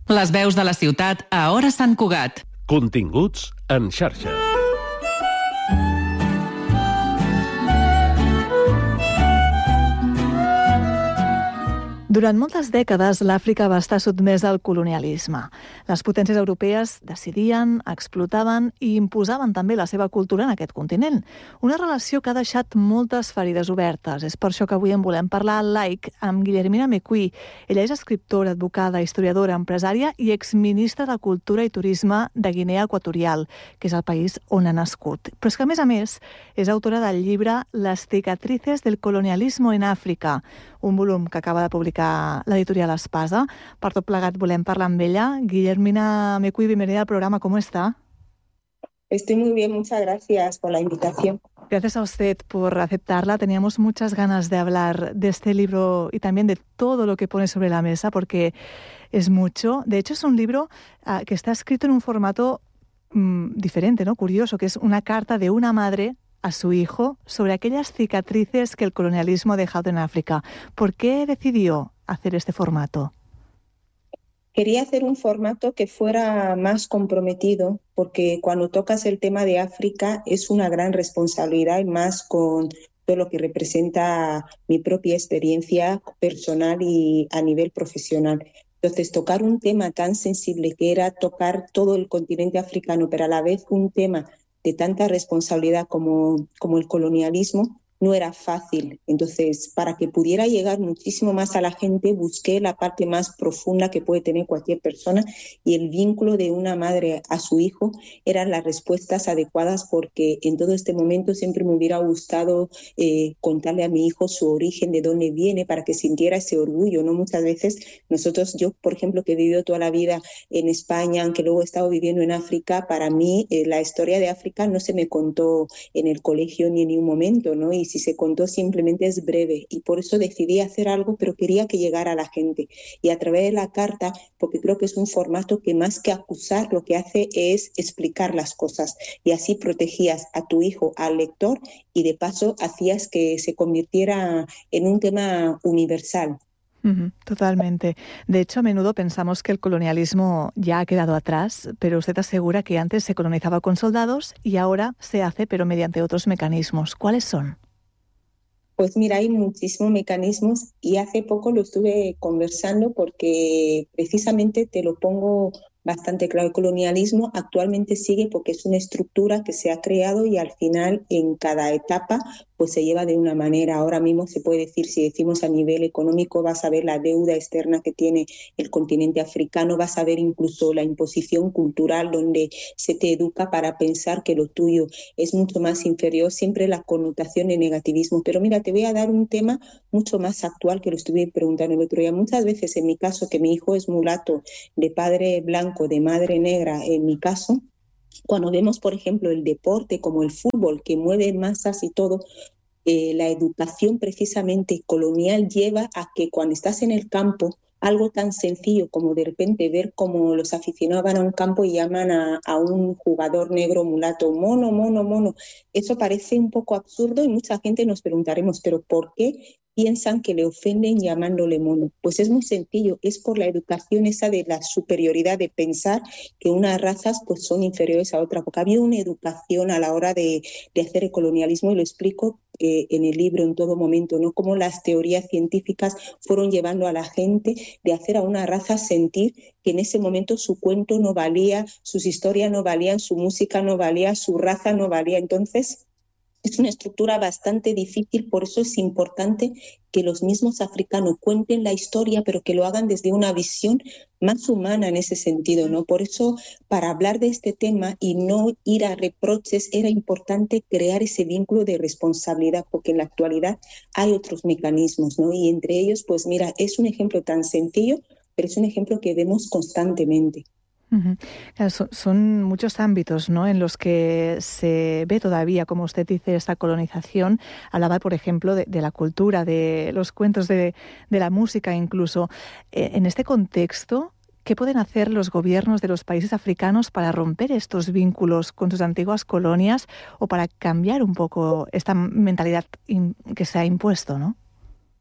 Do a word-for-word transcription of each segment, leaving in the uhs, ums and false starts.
Les veus de la ciutat a Hora Sant Cugat. Continguts en xarxa. Durant moltes dècades, l'Àfrica va estar sotmesa al colonialisme. Les potències europees decidien, explotaven i imposaven també la seva cultura en aquest continent. Una relació que ha deixat moltes ferides obertes. És per això que avui en volem parlar al Laic amb Guillermina Mecuy. Ella és escriptora, advocada, historiadora, empresària i exministra de Cultura i Turisme de Guinea Equatorial, que és el país on ha nascut. Però és que, a més a més, és autora del llibre Les cicatrices del colonialismo en Àfrica, un volum que acaba de publicar l'editorial Espasa. Per tot plegat volem parlar amb ella. Guillermina Mecuy, bienvenida al programa. ¿Cómo está? Estoy muy bien, muchas gracias por la invitación. Gracias a usted por aceptarla. Teníamos muchas ganas de hablar de este libro y también de todo lo que pone sobre la mesa, porque es mucho. De hecho, es un libro uh, que está escrito en un formato um, diferente, ¿no? Curioso, que es una carta de una madre a su hijo sobre aquellas cicatrices que el colonialismo ha dejado en África. ¿Por qué decidió hacer este formato? Quería hacer un formato que fuera más comprometido, porque cuando tocas el tema de África es una gran responsabilidad, y más con todo lo que representa mi propia experiencia personal y a nivel profesional. Entonces, tocar un tema tan sensible que era tocar todo el continente africano, pero a la vez un tema de tanta responsabilidad como, como el colonialismo, no era fácil. Entonces, para que pudiera llegar muchísimo más a la gente, busqué la parte más profunda que puede tener cualquier persona, y el vínculo de una madre a su hijo eran las respuestas adecuadas, porque en todo este momento siempre me hubiera gustado eh, contarle a mi hijo su origen, de dónde viene, para que sintiera ese orgullo, ¿no? Muchas veces nosotros, yo por ejemplo, que he vivido toda la vida en España, aunque luego he estado viviendo en África, para mí eh, la historia de África no se me contó en el colegio ni en ningún momento, ¿no? Y si se contó simplemente es breve, y por eso decidí hacer algo, pero quería que llegara a la gente, y a través de la carta, porque creo que es un formato que más que acusar lo que hace es explicar las cosas, y así protegías a tu hijo, al lector, y de paso hacías que se convirtiera en un tema universal. Uh-huh, totalmente. De hecho, a menudo pensamos que el colonialismo ya ha quedado atrás, pero usted asegura que antes se colonizaba con soldados y ahora se hace, pero mediante otros mecanismos. ¿Cuáles son? Pues mira, hay muchísimos mecanismos, y hace poco lo estuve conversando porque precisamente te lo pongo bastante claro. El colonialismo actualmente sigue porque es una estructura que se ha creado, y al final en cada etapa pues se lleva de una manera. Ahora mismo se puede decir, si decimos a nivel económico, vas a ver la deuda externa que tiene el continente africano, vas a ver incluso la imposición cultural, donde se te educa para pensar que lo tuyo es mucho más inferior, siempre la connotación de negativismo. Pero mira, te voy a dar un tema mucho más actual, que lo estuve preguntando el otro día. Muchas veces, en mi caso, que mi hijo es mulato, de padre blanco, de madre negra, en mi caso, cuando vemos, por ejemplo, el deporte como el fútbol, que mueve masas y todo, eh, la educación precisamente colonial lleva a que cuando estás en el campo, algo tan sencillo como de repente ver cómo los aficionados van a un campo y llaman a, a un jugador negro mulato, mono, mono, mono, eso parece un poco absurdo, y mucha gente nos preguntaremos, ¿pero por qué piensan que le ofenden llamándole mono? Pues es muy sencillo, es por la educación esa de la superioridad, de pensar que unas razas pues son inferiores a otras, porque había una educación a la hora de, de hacer el colonialismo, y lo explico eh, en el libro en todo momento, ¿no? Cómo las teorías científicas fueron llevando a la gente de hacer a una raza sentir que en ese momento su cuento no valía, sus historias no valían, su música no valía, su raza no valía. Entonces, es una estructura bastante difícil, por eso es importante que los mismos africanos cuenten la historia, pero que lo hagan desde una visión más humana en ese sentido, ¿no? Por eso, para hablar de este tema y no ir a reproches, era importante crear ese vínculo de responsabilidad, porque en la actualidad hay otros mecanismos, ¿no? Y entre ellos, pues mira, es un ejemplo tan sencillo, pero es un ejemplo que vemos constantemente. Uh-huh. Claro, son, son muchos ámbitos, ¿no?, en los que se ve todavía, como usted dice, esta colonización. Hablaba, por ejemplo, de, de la cultura, de los cuentos, de, de la música incluso. Eh, en este contexto, ¿qué pueden hacer los gobiernos de los países africanos para romper estos vínculos con sus antiguas colonias, o para cambiar un poco esta mentalidad in, que se ha impuesto, ¿no?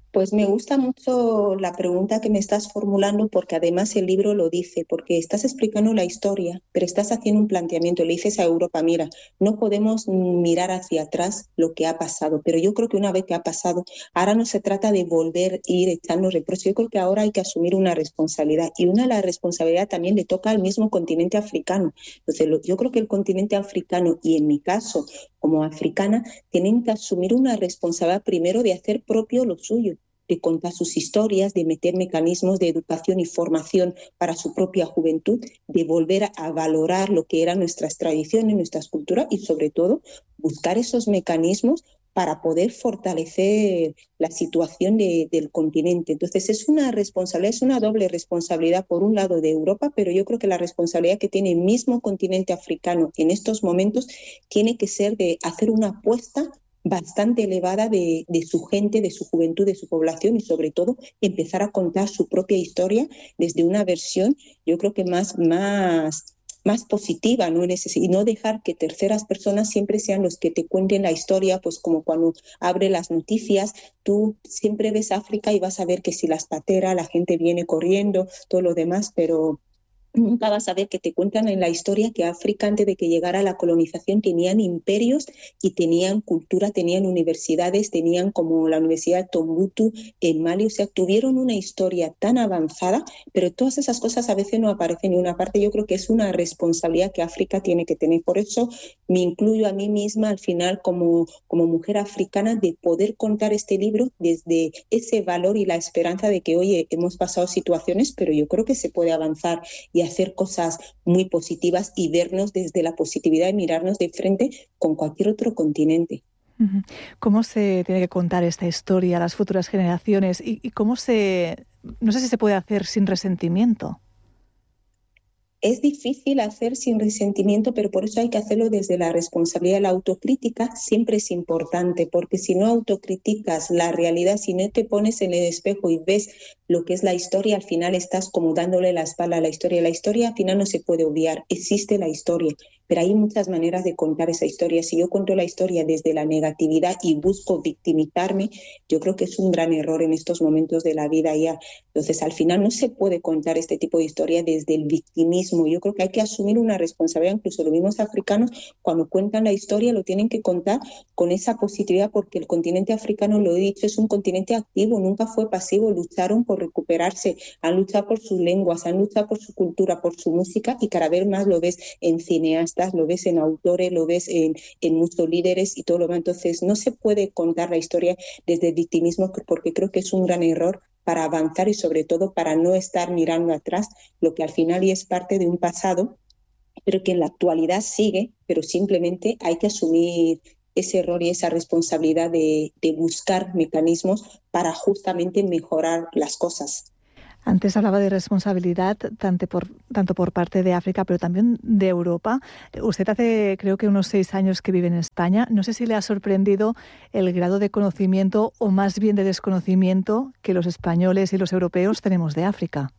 Pues me gusta mucho la pregunta que me estás formulando porque además el libro lo dice, porque estás explicando la historia, pero estás haciendo un planteamiento. Le dices a Europa, mira, no podemos mirar hacia atrás lo que ha pasado, pero yo creo que una vez que ha pasado, ahora no se trata de volver a ir echando reproches. Yo creo que ahora hay que asumir una responsabilidad y una de las responsabilidades también le toca al mismo continente africano. Entonces, lo, yo creo que el continente africano y en mi caso como africana tienen que asumir una responsabilidad primero de hacer propio lo suyo, de contar sus historias, de meter mecanismos de educación y formación para su propia juventud, de volver a valorar lo que eran nuestras tradiciones, nuestras culturas y sobre todo buscar esos mecanismos para poder fortalecer la situación de, del continente. Entonces es una responsabilidad, es una doble responsabilidad por un lado de Europa, pero yo creo que la responsabilidad que tiene el mismo continente africano en estos momentos tiene que ser de hacer una apuesta bastante elevada de, de su gente, de su juventud, de su población y sobre todo empezar a contar su propia historia desde una versión, yo creo que más, más, más positiva, ¿no? Y no dejar que terceras personas siempre sean los que te cuenten la historia, pues como cuando abre las noticias, tú siempre ves África y vas a ver que si las pateras, la gente viene corriendo, todo lo demás, pero nunca vas a ver que te cuentan en la historia que África antes de que llegara la colonización tenían imperios y tenían cultura, tenían universidades, tenían como la Universidad de Tombuctú en Mali, o sea, tuvieron una historia tan avanzada, pero todas esas cosas a veces no aparecen en una parte. Yo creo que es una responsabilidad que África tiene que tener. Por eso me incluyo a mí misma al final como, como mujer africana de poder contar este libro desde ese valor y la esperanza de que, oye, hemos pasado situaciones, pero yo creo que se puede avanzar y hacer cosas muy positivas y vernos desde la positividad y mirarnos de frente con cualquier otro continente. ¿Cómo se tiene que contar esta historia a las futuras generaciones y, y cómo se, no sé si se puede hacer sin resentimiento? Es difícil hacer sin resentimiento, pero por eso hay que hacerlo desde la responsabilidad. La autocrítica siempre es importante, porque si no autocriticas la realidad, si no te pones en el espejo y ves lo que es la historia, al final estás como dándole la espalda a la historia. La historia al final no se puede obviar, existe la historia, pero hay muchas maneras de contar esa historia. Si yo cuento la historia desde la negatividad y busco victimizarme, yo creo que es un gran error en estos momentos de la vida ya. Entonces, al final no se puede contar este tipo de historia desde el victimismo. Yo creo que hay que asumir una responsabilidad. Incluso los mismos africanos, cuando cuentan la historia, lo tienen que contar con esa positividad, porque el continente africano, lo he dicho, es un continente activo, nunca fue pasivo, lucharon por recuperarse, han luchado por sus lenguas, han luchado por su cultura, por su música, y cada vez más lo ves en cineastas, lo ves en autores, lo ves en, en muchos líderes y todo lo demás. Entonces, no se puede contar la historia desde el victimismo, porque creo que es un gran error para avanzar y sobre todo para no estar mirando atrás lo que al final y es parte de un pasado, pero que en la actualidad sigue, pero simplemente hay que asumir ese error y esa responsabilidad de, de buscar mecanismos para justamente mejorar las cosas. Antes hablaba de responsabilidad tanto por, tanto por parte de África, pero también de Europa. Usted hace, creo que unos seis años que vive en España. No sé si le ha sorprendido el grado de conocimiento, o más bien de desconocimiento, que los españoles y los europeos tenemos de África.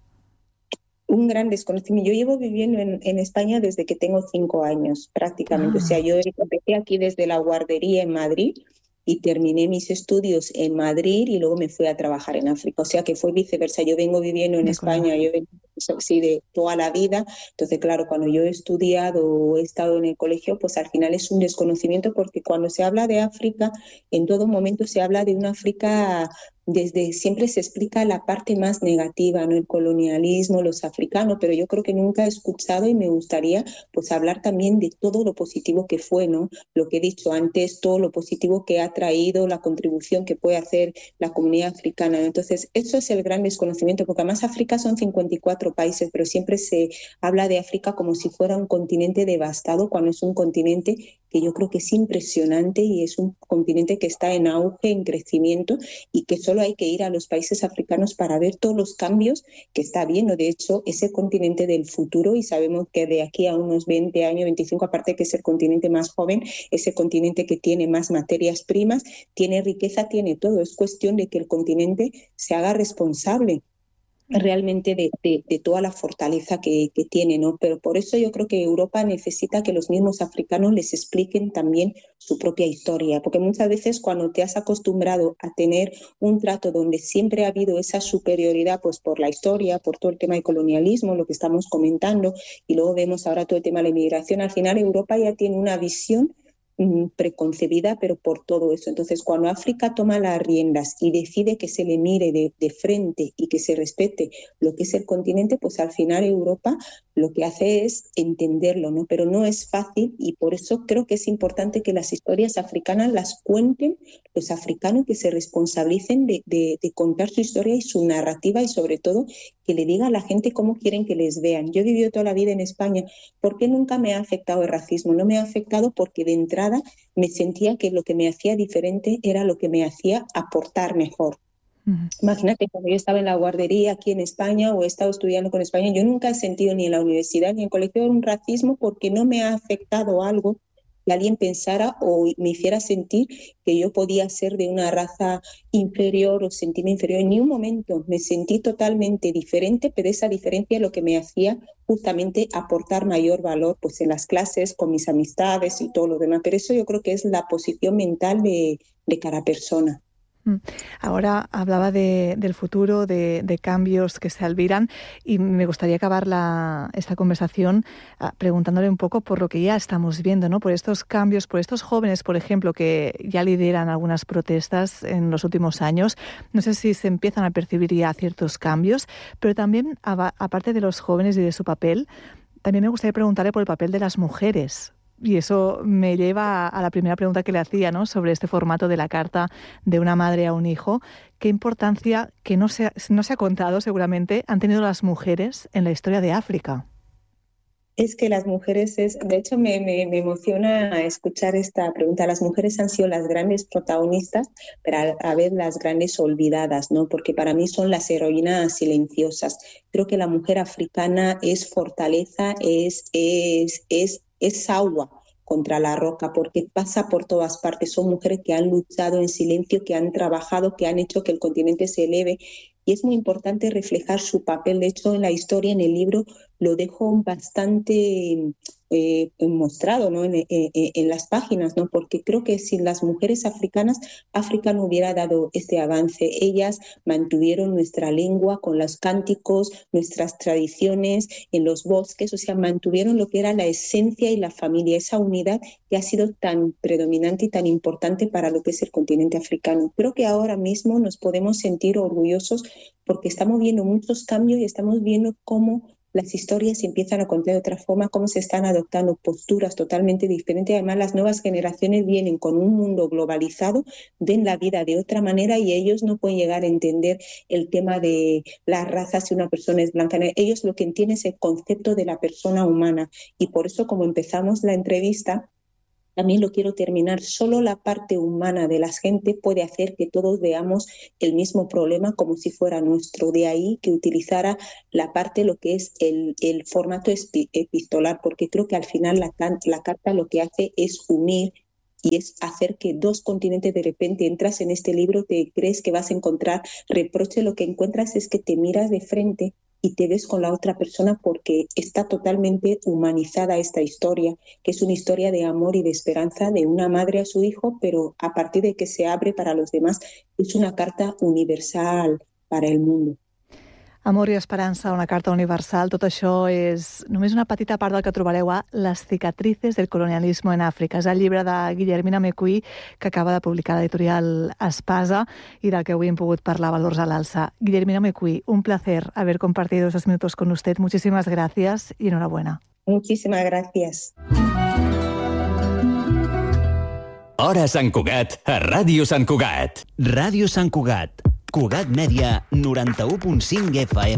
Un gran desconocimiento. Yo llevo viviendo en, en España desde que tengo cinco años, prácticamente. Ah. O sea, yo empecé aquí desde la guardería en Madrid y terminé mis estudios en Madrid y luego me fui a trabajar en África. O sea que fue viceversa. Yo vengo viviendo en de España, yo vengo sí, de toda la vida. Entonces, claro, cuando yo he estudiado o he estado en el colegio, pues al final es un desconocimiento, porque cuando se habla de África, en todo momento se habla de una África, desde siempre se explica la parte más negativa, ¿no? El colonialismo, los africanos, pero yo creo que nunca he escuchado y me gustaría pues hablar también de todo lo positivo que fue, ¿no? Lo que he dicho antes, todo lo positivo que ha traído, la contribución que puede hacer la comunidad africana, ¿no? Entonces, eso es el gran desconocimiento, porque además África son cincuenta y cuatro países, pero siempre se habla de África como si fuera un continente devastado, cuando es un continente que yo creo que es impresionante y es un continente que está en auge, en crecimiento, y que solo hay que ir a los países africanos para ver todos los cambios que está habiendo. De hecho, es el continente del futuro y sabemos que de aquí a unos veinte años, veinticinco, aparte que es el continente más joven, es el continente que tiene más materias primas, tiene riqueza, tiene todo. Es cuestión de que el continente se haga responsable. realmente de, de, de toda la fortaleza que, que tiene, ¿no? Pero por eso yo creo que Europa necesita que los mismos africanos les expliquen también su propia historia, porque muchas veces cuando te has acostumbrado a tener un trato donde siempre ha habido esa superioridad pues por la historia, por todo el tema de colonialismo, lo que estamos comentando, y luego vemos ahora todo el tema de la inmigración, al final Europa ya tiene una visión preconcebida, pero por todo eso. Entonces, cuando África toma las riendas y decide que se le mire de, de frente y que se respete lo que es el continente, pues al final Europa lo que hace es entenderlo, ¿no? Pero no es fácil y por eso creo que es importante que las historias africanas las cuenten los africanos, que se responsabilicen de, de, de contar su historia y su narrativa y sobre todo que le diga a la gente cómo quieren que les vean. Yo he vivido toda la vida en España. ¿Por qué nunca me ha afectado el racismo? No me ha afectado porque de entrada me sentía que lo que me hacía diferente era lo que me hacía aportar mejor. Uh-huh. Imagínate, cuando yo estaba en la guardería aquí en España o he estado estudiando con España, yo nunca he sentido ni en la universidad ni en el colegio un racismo porque no me ha afectado algo que alguien pensara o me hiciera sentir que yo podía ser de una raza inferior o sentirme inferior. En ningún momento me sentí totalmente diferente, pero esa diferencia es lo que me hacía justamente aportar mayor valor pues en las clases, con mis amistades y todo lo demás. Pero eso yo creo que es la posición mental de, de cada persona. Ahora hablaba de, del futuro, de, de cambios que se albiran y me gustaría acabar la, esta conversación uh, preguntándole un poco por lo que ya estamos viendo, ¿no? Por estos cambios, por estos jóvenes, por ejemplo, que ya lideran algunas protestas en los últimos años. No sé si se empiezan a percibir ya ciertos cambios, pero también, a, aparte de los jóvenes y de su papel, también me gustaría preguntarle por el papel de las mujeres. Y eso me lleva a la primera pregunta que le hacía, ¿no? Sobre este formato de la carta de una madre a un hijo. ¿Qué importancia, que no se, no se ha contado seguramente, han tenido las mujeres en la historia de África? Es que las mujeres, es, de hecho me, me, me emociona escuchar esta pregunta. Las mujeres han sido las grandes protagonistas, pero a, a vez las grandes olvidadas, ¿no? Porque para mí son las heroínas silenciosas. Creo que la mujer africana es fortaleza, es, es, es, es agua contra la roca, porque pasa por todas partes. Son mujeres que han luchado en silencio, que han trabajado, que han hecho que el continente se eleve. Y es muy importante reflejar su papel. De hecho, en la historia, en el libro, lo dejo bastante eh, mostrado, ¿no? en, en, en las páginas, ¿no? Porque creo que sin las mujeres africanas, África no hubiera dado este avance. Ellas mantuvieron nuestra lengua con los cánticos, nuestras tradiciones en los bosques, o sea, mantuvieron lo que era la esencia y la familia, esa unidad que ha sido tan predominante y tan importante para lo que es el continente africano. Creo que ahora mismo nos podemos sentir orgullosos porque estamos viendo muchos cambios y estamos viendo cómo las historias se empiezan a contar de otra forma, cómo se están adoptando posturas totalmente diferentes. Además, las nuevas generaciones vienen con un mundo globalizado, ven la vida de otra manera y ellos no pueden llegar a entender el tema de las razas si una persona es blanca. Ellos lo que entienden es el concepto de la persona humana y por eso, como empezamos la entrevista, también lo quiero terminar. Solo la parte humana de la gente puede hacer que todos veamos el mismo problema como si fuera nuestro. De ahí que utilizara la parte, lo que es el, el formato epistolar, porque creo que al final la, la carta lo que hace es unir y es hacer que dos continentes, de repente entras en este libro, te crees que vas a encontrar reproche, lo que encuentras es que te miras de frente y te ves con la otra persona porque está totalmente humanizada esta historia, que es una historia de amor y de esperanza de una madre a su hijo, pero a partir de que se abre para los demás, es una carta universal para el mundo. Amor i esperança, una carta universal, tot això és només una petita part del que trobareu a Les cicatrices del colonialismo en Àfrica. És el llibre de Guillermina Mecuy, que acaba de publicar l'editorial Espasa y del que hoy hem pogut parlar Valors al Alza. Guillermina Mecuy, un placer haber compartido esos minutos con usted. Muchísimas gracias y enhorabuena. Muchísimas gracias. Hora Sant Cugat a Ràdio Sant Cugat. Ràdio Sant Cugat. Cugat Mèdia, noranta-u punt cinc F M.